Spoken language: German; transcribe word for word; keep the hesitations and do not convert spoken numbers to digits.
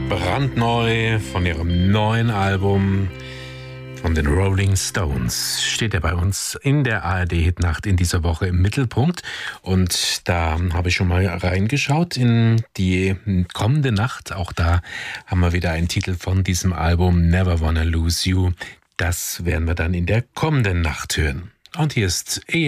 Brandneu von ihrem neuen Album von den Rolling Stones steht er bei uns in der A R D-Hitnacht in dieser Woche im Mittelpunkt. Und da habe ich schon mal reingeschaut in die kommende Nacht. Auch da haben wir wieder einen Titel von diesem Album, Never Wanna Lose You. Das werden wir dann in der kommenden Nacht hören. Und hier ist